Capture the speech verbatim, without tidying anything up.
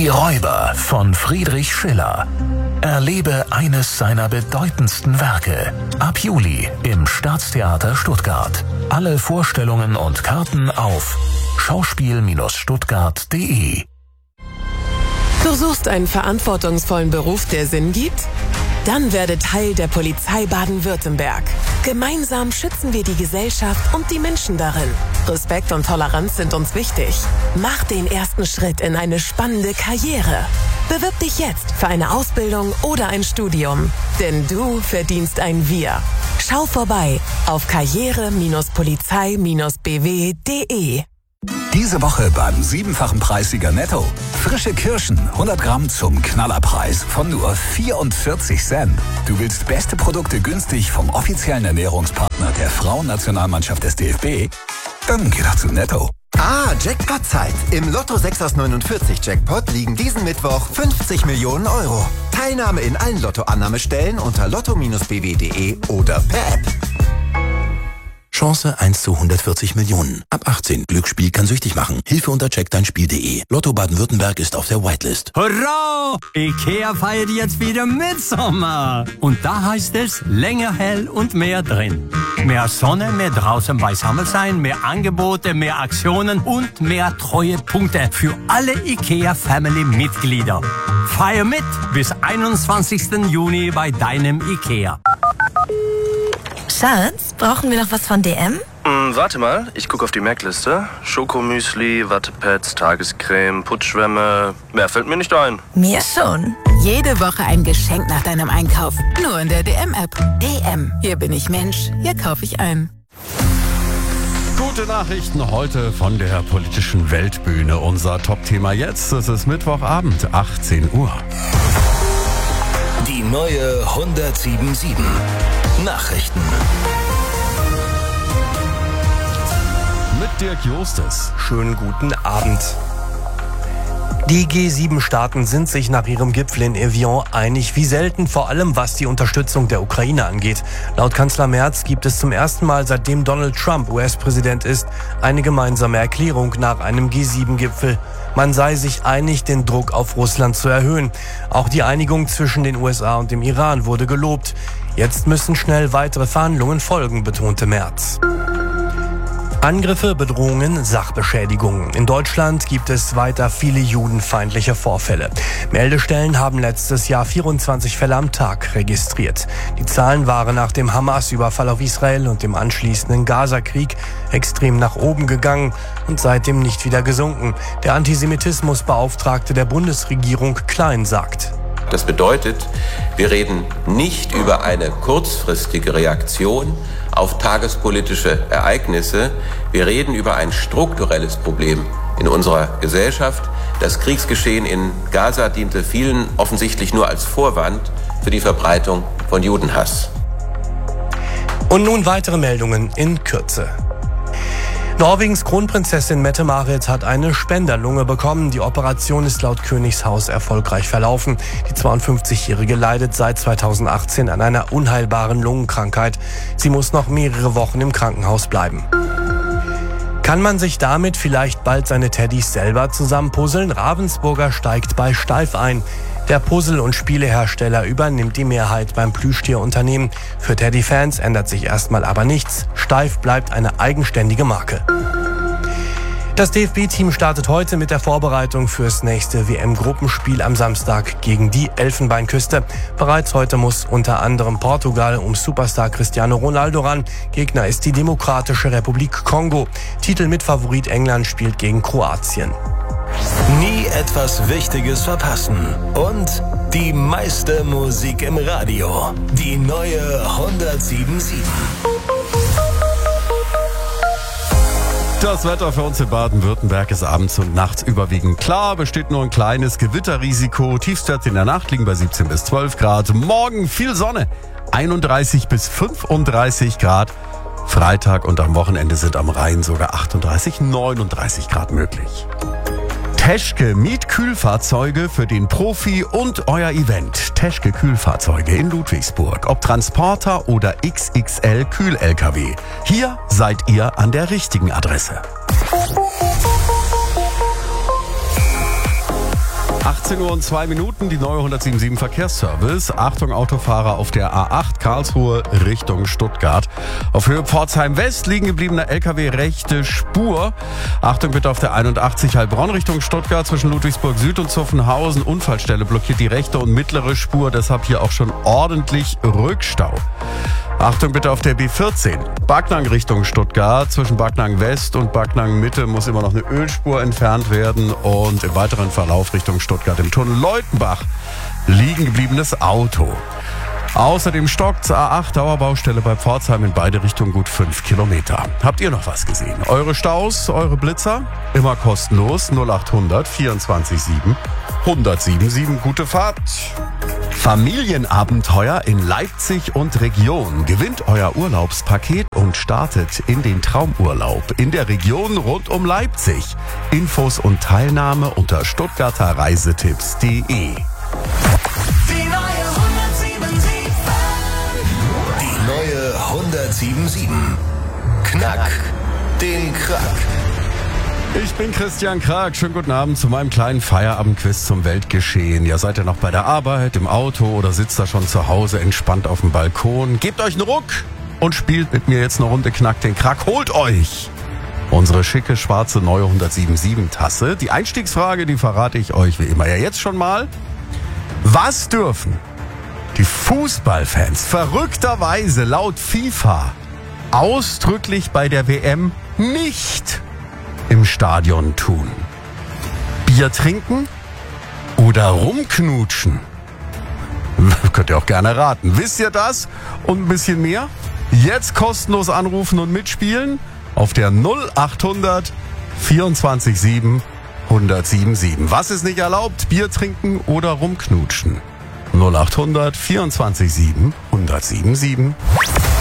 Die Räuber von Friedrich Schiller. Erlebe eines seiner bedeutendsten Werke. Ab Juli im Staatstheater Stuttgart. Alle Vorstellungen und Karten auf schauspiel Stuttgart punkt de. Du suchst einen verantwortungsvollen Beruf, der Sinn gibt? Dann werde Teil der Polizei Baden-Württemberg. Gemeinsam schützen wir die Gesellschaft und die Menschen darin. Respekt und Toleranz sind uns wichtig. Mach den ersten Schritt in eine spannende Karriere. Bewirb dich jetzt für eine Ausbildung oder ein Studium. Denn du verdienst ein Wir. Schau vorbei auf karriere Polizei B W punkt de. Diese Woche beim siebenfachen Preissieger Netto. Frische Kirschen, hundert Gramm zum Knallerpreis von nur vierundvierzig Cent. Du willst beste Produkte günstig vom offiziellen Ernährungspartner der Frauennationalmannschaft des D F B? Dann geh doch zu Netto. Ah, Jackpot-Zeit. Im Lotto sechs aus neunundvierzig Jackpot liegen diesen Mittwoch fünfzig Millionen Euro. Teilnahme in allen Lottoannahmestellen unter lotto B W punkt de oder per App. Chance eins zu hundertvierzig Millionen. Ab achtzehn. Glücksspiel kann süchtig machen. Hilfe unter check dein Spiel punkt de. Lotto Baden-Württemberg ist auf der Whitelist. Hurra! IKEA feiert jetzt wieder Mitsommer. Und da heißt es länger hell und mehr drin. Mehr Sonne, mehr draußen beisammen sein, mehr Angebote, mehr Aktionen und mehr Treuepunkte für alle IKEA-Family-Mitglieder. Feier mit bis einundzwanzigsten Juni bei deinem IKEA. Schatz, brauchen wir noch was von D M? Mm, warte mal, ich gucke auf die Merkliste. Schokomüsli, Wattepads, Tagescreme, Putzschwämme. Mehr fällt mir nicht ein. Mir schon. Jede Woche ein Geschenk nach deinem Einkauf. Nur in der D M-App. D M. Hier bin ich Mensch. Hier kaufe ich ein. Gute Nachrichten heute von der politischen Weltbühne. Unser Top-Thema jetzt, es ist Mittwochabend, achtzehn Uhr. Die neue hundertsieben sieben. Nachrichten. Mit Dirk Justes. Schönen guten Abend. Die G sieben Staaten sind sich nach ihrem Gipfel in Evian einig wie selten, vor allem was die Unterstützung der Ukraine angeht. Laut Kanzler Merz gibt es zum ersten Mal, seitdem Donald Trump U S-Präsident ist, eine gemeinsame Erklärung nach einem G sieben Gipfel. Man sei sich einig, den Druck auf Russland zu erhöhen. Auch die Einigung zwischen den U S A und dem Iran wurde gelobt. Jetzt müssen schnell weitere Verhandlungen folgen, betonte Merz. Angriffe, Bedrohungen, Sachbeschädigungen. In Deutschland gibt es weiter viele judenfeindliche Vorfälle. Meldestellen haben letztes Jahr vierundzwanzig Fälle am Tag registriert. Die Zahlen waren nach dem Hamas-Überfall auf Israel und dem anschließenden Gaza-Krieg extrem nach oben gegangen und seitdem nicht wieder gesunken. Der Antisemitismusbeauftragte der Bundesregierung Klein sagt: Das bedeutet, wir reden nicht über eine kurzfristige Reaktion auf tagespolitische Ereignisse. Wir reden über ein strukturelles Problem in unserer Gesellschaft. Das Kriegsgeschehen in Gaza diente vielen offensichtlich nur als Vorwand für die Verbreitung von Judenhass. Und nun weitere Meldungen in Kürze. Norwegens Kronprinzessin Mette-Marit hat eine Spenderlunge bekommen. Die Operation ist laut Königshaus erfolgreich verlaufen. Die zweiundfünfzigjährige leidet seit zweitausendachtzehn an einer unheilbaren Lungenkrankheit. Sie muss noch mehrere Wochen im Krankenhaus bleiben. Kann man sich damit vielleicht bald seine Teddys selber zusammenpuzzeln? Ravensburger steigt bei Steiff ein. Der Puzzle- und Spielehersteller übernimmt die Mehrheit beim Plüschtierunternehmen. Für Teddy-Fans ändert sich erstmal aber nichts. Steiff bleibt eine eigenständige Marke. Das D F B-Team startet heute mit der Vorbereitung fürs nächste W M-Gruppenspiel am Samstag gegen die Elfenbeinküste. Bereits heute muss unter anderem Portugal um Superstar Cristiano Ronaldo ran. Gegner ist die Demokratische Republik Kongo. Titelmitfavorit England spielt gegen Kroatien. Nie etwas Wichtiges verpassen. Und die meiste Musik im Radio. Die neue hundertsieben sieben. Das Wetter für uns in Baden-Württemberg ist abends und nachts überwiegend klar. Besteht nur ein kleines Gewitterrisiko. Tiefstwerte in der Nacht liegen bei siebzehn bis zwölf Grad. Morgen viel Sonne. einunddreißig bis fünfunddreißig Grad. Freitag und am Wochenende sind am Rhein sogar achtunddreißig, neununddreißig Grad möglich. Teschke Mietkühlfahrzeuge für den Profi und euer Event. Teschke Kühlfahrzeuge in Ludwigsburg. Ob Transporter oder X X L Kühl-L K W. Hier seid ihr an der richtigen Adresse. achtzehn Uhr und zwei Minuten, die neue hundertsiebenundsieben Verkehrsservice. Achtung, Autofahrer auf der A acht Karlsruhe Richtung Stuttgart. Auf Höhe Pforzheim West liegen gebliebener L K W rechte Spur. Achtung bitte auf der einundachtzig Heilbronn Richtung Stuttgart zwischen Ludwigsburg Süd und Zuffenhausen. Unfallstelle blockiert die rechte und mittlere Spur, deshalb hier auch schon ordentlich Rückstau. Achtung bitte auf der B vierzehn. Backnang Richtung Stuttgart. Zwischen Backnang West und Backnang Mitte muss immer noch eine Ölspur entfernt werden. Und im weiteren Verlauf Richtung Stuttgart im Tunnel Leutenbach liegen gebliebenes Auto. Außerdem stockt's A acht Dauerbaustelle bei Pforzheim in beide Richtungen gut fünf Kilometer. Habt ihr noch was gesehen? Eure Staus, eure Blitzer? Immer kostenlos. null achthundert vierundzwanzig sieben hundertsiebenundsieben. Gute Fahrt. Familienabenteuer in Leipzig und Region. Gewinnt euer Urlaubspaket und startet in den Traumurlaub in der Region rund um Leipzig. Infos und Teilnahme unter stuttgarter reisetipps punkt de. Die neue hundertsiebenundsieben. Knack den Krack. Ich bin Christian Krag. Schönen guten Abend zu meinem kleinen Feierabendquiz zum Weltgeschehen. Ja, seid ihr noch bei der Arbeit, im Auto oder sitzt da schon zu Hause entspannt auf dem Balkon? Gebt euch einen Ruck und spielt mit mir jetzt eine Runde Knack den Krack. Holt euch unsere schicke schwarze neue hundertsiebenundsieben Tasse. Die Einstiegsfrage, die verrate ich euch wie immer ja jetzt schon mal. Was dürfen die Fußballfans verrückterweise laut FIFA ausdrücklich bei der W M nicht im Stadion tun? Bier trinken oder rumknutschen? Könnt ihr auch gerne raten. Wisst ihr das und ein bisschen mehr? Jetzt kostenlos anrufen und mitspielen auf der null achthundert vierundzwanzig sieben hundertsiebenundsieben. Was ist nicht erlaubt? Bier trinken oder rumknutschen? null achthundert vierundzwanzig sieben hundertsiebenundsieben.